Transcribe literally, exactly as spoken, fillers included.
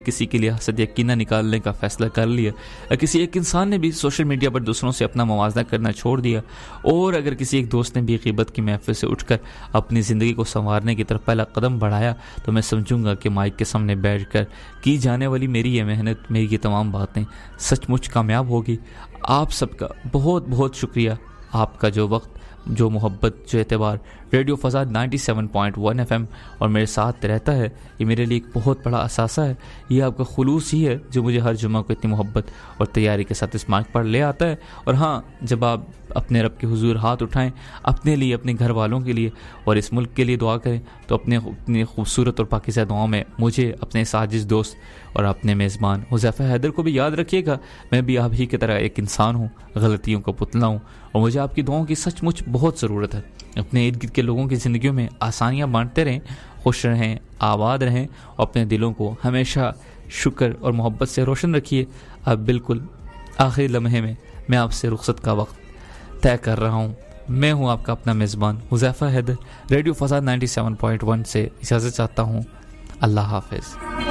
کسی کے لیے حسد یا کینہ نکالنے کا فیصلہ کر لیا، کسی ایک انسان نے بھی سوشل میڈیا پر دوسروں سے اپنا موازنہ کرنا چھوڑ دیا، اور اگر کسی ایک دوست نے بھی غیبت کی محفل سے اٹھ کر اپنی زندگی کو سنوارنے کی طرف پہلا قدم بڑھایا، تو میں سمجھوں گا کہ مائک کے سامنے بیٹھ کر کی جانے والی میری یہ محنت، میری یہ تمام باتیں سچ مچ کامیاب ہوگی۔ آپ سب کا بہت بہت شکریہ، آپ کا جو وقت، جو محبت، جو اعتبار ریڈیو فضا ninety seven point one F M اور میرے ساتھ رہتا ہے، یہ میرے لیے ایک بہت بڑا اثاثہ ہے۔ یہ آپ کا خلوص ہی ہے جو مجھے ہر جمعہ کو اتنی محبت اور تیاری کے ساتھ اس مائک پر لے آتا ہے۔ اور ہاں، جب آپ اپنے رب کے حضور ہاتھ اٹھائیں، اپنے لیے، اپنے گھر والوں کے لیے اور اس ملک کے لیے دعا کریں، تو اپنے اپنی خوبصورت اور پاکیزہ دعاؤں میں مجھے، اپنے سازش دوست اور اپنے میزبان حذیفہ حیدر کو بھی یاد رکھیے گا۔ میں بھی آپ ہی کی طرح ایک انسان ہوں، غلطیوں کا پتلا ہوں، اور مجھے آپ کی دعاؤں کی سچ مچ بہت ضرورت ہے۔ اپنے ارد گرد کے لوگوں کی زندگیوں میں آسانیاں بانٹتے رہیں، خوش رہیں، آباد رہیں، اور اپنے دلوں کو ہمیشہ شکر اور محبت سے روشن رکھیے۔ اب بالکل آخری لمحے میں میں آپ سے رخصت کا وقت طے کر رہا ہوں۔ میں ہوں آپ کا اپنا میزبان حذیفہ حیدر، ریڈیو فضا نائنٹی سیون پوائنٹ ون سے اجازت چاہتا ہوں۔ اللہ حافظ۔